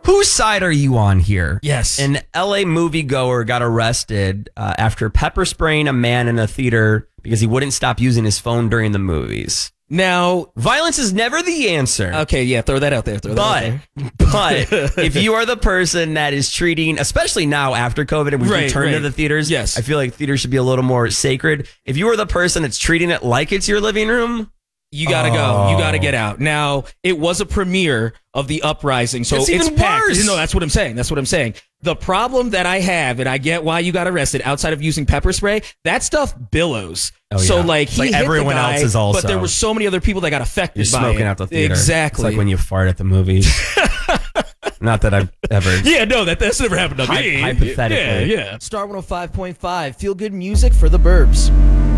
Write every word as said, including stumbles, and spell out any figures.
whose side are you on here? Yes. An L A moviegoer got arrested uh, after pepper spraying a man in a theater because he wouldn't stop using his phone during the movies. Now, violence is never the answer. Okay, yeah, throw that out there. Throw that but, out there. but if you are the person that is treating, especially now after COVID and we've right, returned right. to the theaters, yes. I feel like theaters should be a little more sacred. If you are the person that's treating it like it's your living room, you gotta oh. go. You gotta get out. Now, it was a premiere of The Uprising, so it's, it's even packed. worse. No, that's what I'm saying. That's what I'm saying. The problem that I have, and I get why you got arrested outside of using pepper spray, that stuff billows. Oh, so, yeah. like, it's he like hit everyone the guy, else is also. But there were so many other people that got affected You're by smoking it. out the theater. Exactly. It's like when you fart at the movies. Not that I've ever. Yeah, no, that, that's never happened to Hy- me. hypothetically. Yeah, yeah. Star one oh five point five, feel good music for the burbs.